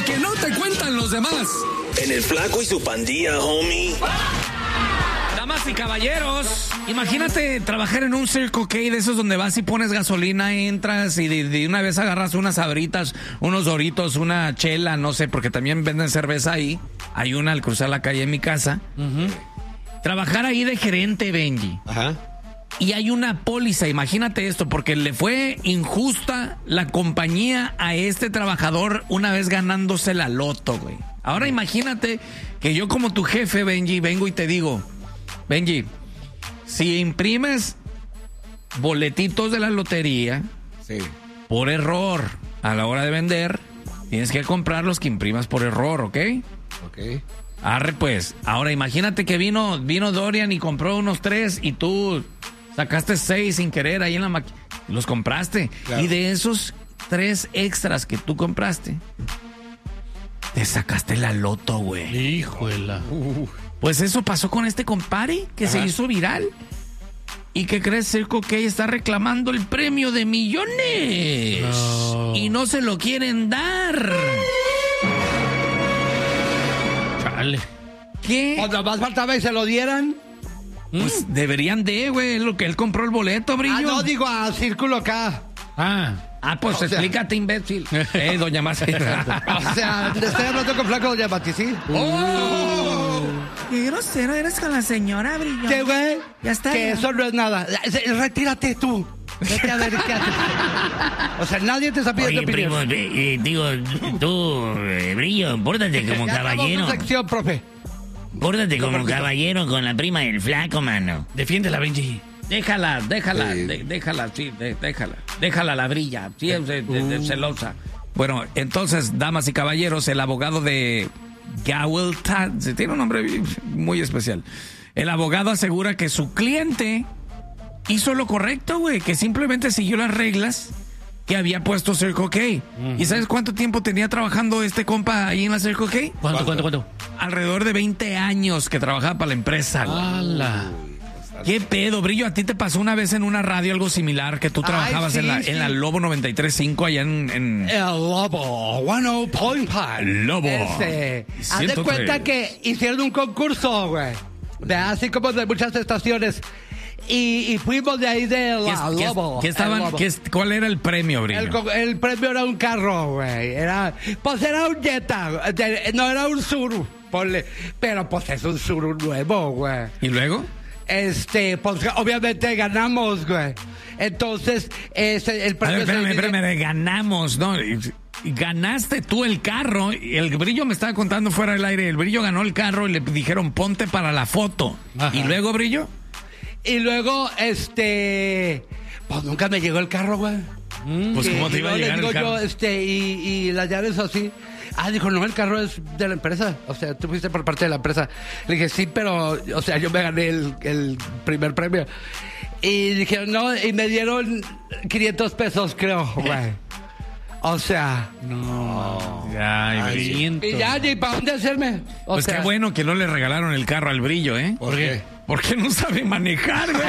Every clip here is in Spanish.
que no te cuentan los demás. En el Flaco y su pandilla, homie. Damas y caballeros, imagínate trabajar en un Circle K de esos donde vas y pones gasolina, entras y de una vez agarras unas sabritas, unos Doritos, una chela, no sé, porque también venden cerveza ahí. Hay una al cruzar la calle en mi casa. Trabajar ahí de gerente, Benji. Ajá. Y hay una póliza, imagínate esto, porque le fue injusta la compañía a este trabajador una vez ganándose la loto, güey. Ahora imagínate que yo como tu jefe, Benji, vengo y te digo, Benji, si imprimes boletitos de la lotería, Sí. por error, a la hora de vender, tienes que comprar los que imprimas por error, ¿ok? Ok. Arre pues, ahora imagínate que vino Dorian y compró unos 3 y tú sacaste 6 sin querer ahí en la máquina. Los compraste. Claro. Y de esos 3 extras que tú compraste, te sacaste la loto, güey. Híjola. Pues eso pasó con este compadre que se hizo viral. ¿Y qué crees? Circle K está reclamando el premio de millones. No. Y no se lo quieren dar. Chale. ¿Qué? Cuando más faltaba y se lo dieran. Pues deberían de, güey, lo que él compró el boleto, Brillo. Ah, no, digo a Círculo K. Pues o sea- explícate, imbécil. Doña Marcia. O sea, estoy hablando con Flaco Doña Mati, ¿sí? Qué grosero eres con la señora, Brillo. ¿Qué, güey? Ya está. Que eso no es nada. Retírate tú. Vete a ver qué haces. O sea, nadie te está pidiendo Oye, primo, opinión. tú, Brillo, pórtate como Ya acabó caballero. su sección, profe. Pórtate como caballero con la prima del Flaco, mano. Defiéndela, Benji. Déjala, Sí. déjala, déjala. Déjala la brilla, sí, es celosa. Bueno, entonces, damas y caballeros, el abogado de Gawel tiene un nombre muy especial. El abogado asegura que su cliente hizo lo correcto, güey, que simplemente siguió las reglas que había puesto Circle K. ¿Y sabes cuánto tiempo tenía trabajando este compa ahí en la Circle K? ¿Cuánto? Alrededor de 20 años que trabajaba para la empresa, güey. ¡Hala! ¿Qué pedo, Brillo? ¿A ti te pasó una vez en una radio algo similar que tú trabajabas sí, en la Lobo 93.5 allá en... El Lobo, 101.5. Lobo. Haz de 103. cuenta que hicieron un concurso, güey. Así como de muchas estaciones. Y fuimos de ahí de la Lobo. ¿Qué estaban, el Lobo. ¿Cuál era el premio, Brillo? El premio era un carro, güey. Era un Jetta. No era un Suru, ponle. Pero pues es un Suru nuevo, güey. ¿Y luego? Pues obviamente ganamos, güey. Entonces, el A premio... ver, espérame, ganamos, ¿no? Ganaste tú el carro. El Brillo me estaba contando fuera del aire. El Brillo ganó el carro y le dijeron ponte para la foto. Ajá. ¿Y luego, Brillo? Y luego, pues nunca me llegó el carro, güey. Pues cómo te iba a llegar el carro. Yo, y las llaves así. Dijo, no, el carro es de la empresa. O sea, tú fuiste por parte de la empresa. Le dije, sí, pero, o sea, yo me gané el primer premio. Y dijeron, no, y me dieron 500 pesos, creo, güey. O sea, Ay, y ya, ni para dónde hacerme. O pues sea, qué bueno que no le regalaron el carro al Brillo, ¿eh? ¿Por qué? Porque no sabe manejar, güey.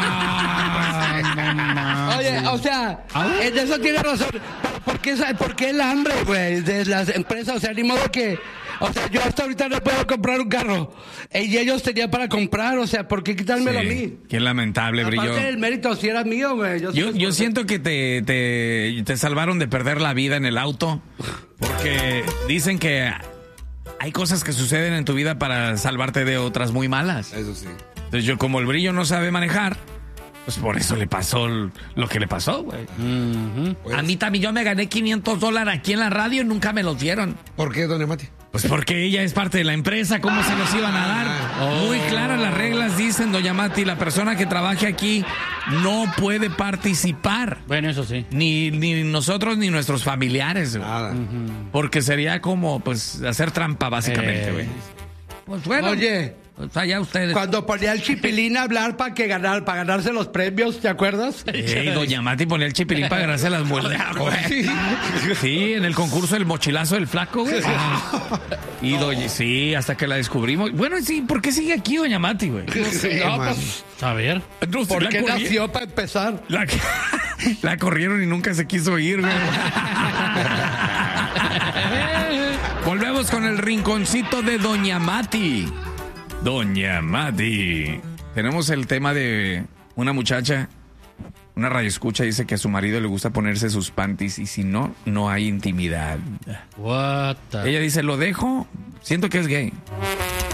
Oye, o sea, en eso tiene razón. ¿Por qué el hambre, güey, de las empresas? O sea, ni modo que... O sea, yo hasta ahorita no puedo comprar un carro. Y ellos tenían para comprar, o sea, ¿por qué quitármelo a mí? Qué lamentable, Brillo. Aparte del mérito, si era mío, güey. Yo siento que te salvaron de perder la vida en el auto. Porque dicen que hay cosas que suceden en tu vida para salvarte de otras muy malas. Eso sí. Entonces yo, como el Brillo no sabe manejar, pues por eso le pasó lo que le pasó, güey. Pues, A mí también, yo me gané $500 aquí en la radio y nunca me los dieron. ¿Por qué, doña Mati? Pues porque ella es parte de la empresa, ¿cómo se los iban a dar? Muy claras las reglas dicen, doña Mati, la persona que trabaje aquí no puede participar. Bueno, eso sí. Ni nosotros ni nuestros familiares, güey. Nada. Porque sería como, pues, hacer trampa, básicamente, güey. Pues bueno. Oye, pues allá ustedes. cuando ponía el Chipilín a hablar para ganarse los premios, ¿te acuerdas? Doña Mati ponía el Chipilín para ganarse las muerdas, güey. Sí, en el concurso del mochilazo del Flaco, güey. Y sí, hasta que la descubrimos. Bueno, sí, ¿por qué sigue aquí, doña Mati, güey? No, pues, A ver. No sé, ¿por la qué corri- nació para empezar? La corrieron y nunca se quiso ir, güey. Volvemos con el rinconcito de Doña Mati. Doña Mati. Tenemos el tema de una muchacha, una radioescucha, dice que a su marido le gusta ponerse sus panties y si no, no hay intimidad. What the... Ella dice, lo dejo, siento que es gay.